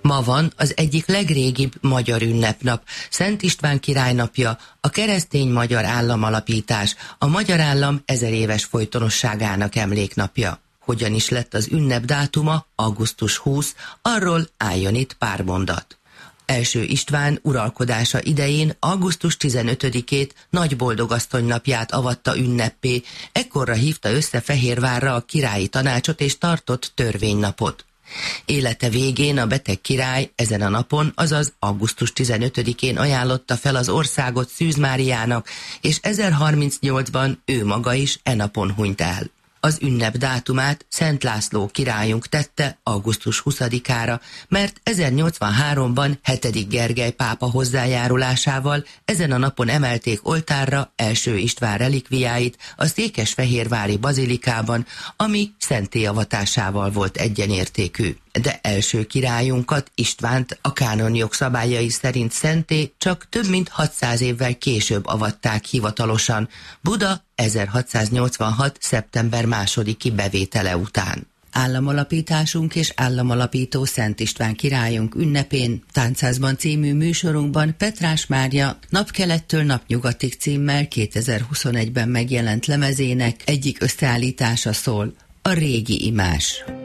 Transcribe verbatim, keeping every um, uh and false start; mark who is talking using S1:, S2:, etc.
S1: Ma van az egyik legrégibb magyar ünnepnap, Szent István király napja, a keresztény magyar államalapítás, a magyar állam ezer éves folytonosságának emléknapja. Hogyan is lett az ünnep dátuma, augusztus huszadika, arról álljon itt pár mondat. Első István uralkodása idején augusztus tizenötödikét nagy boldogasszony napját avatta ünneppé, ekkorra hívta össze Fehérvárra a királyi tanácsot és tartott törvénynapot. Élete végén a beteg király ezen a napon, azaz augusztus tizenötödikén ajánlotta fel az országot Szűz Máriának, és ezerharmincnyolcban ő maga is e napon hunyt el. Az ünnep dátumát Szent László királyunk tette augusztus huszadikára, mert ezernyolcvanháromban hetedik Gergely pápa hozzájárulásával ezen a napon emelték oltárra első István relikviáit a székesfehérvári bazilikában, ami szentélyavatásával volt egyenértékű. De első királyunkat, Istvánt a kánon jogszabályai szerint szentté csak több mint hatszáz évvel később avatták hivatalosan, Buda ezerhatszáznyolcvanhat. szeptember másodiki bevétele után. Államalapításunk és államalapító Szent István királyunk ünnepén Táncázban című műsorunkban Petrás Mária Napkelettől napnyugatig címmel kétezer-huszonegyben megjelent lemezének egyik összeállítása szól, a régi imás.